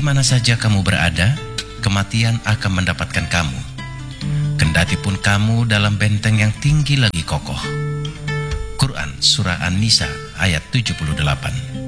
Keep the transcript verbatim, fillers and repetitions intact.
Di mana saja kamu berada, kematian akan mendapatkan kamu. Kendati pun kamu dalam benteng yang tinggi lagi kokoh. Quran Surah An-Nisa ayat tujuh puluh delapan.